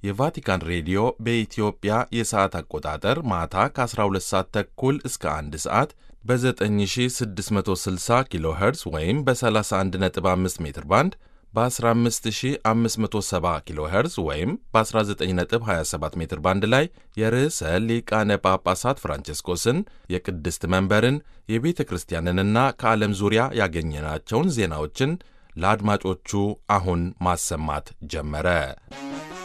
የቫቲካን ሬዲዮ በኢትዮጵያ የሰዓት አቆጣጠር ማታ ከ12 ሰዓት ተኩል እስከ 1 ሰዓት በ9660 ኪሎ ሄርዝ ወይም በ31.5 ሜትር ባንድ በ15570 ኪሎ ሄርዝ ወይም በ19.27 ሜትር ባንድ ላይ የርዕሰ ሊቃነ ጳጳሳት ፍራንቼስኮስን የቅድስት መንበርን የቤተ ክርስቲያንንና ከዓለም ዙሪያ ያገኘናቸውን ዜናዎችን ለአድማጮቹ አሁን ማሰማት ጀመረ።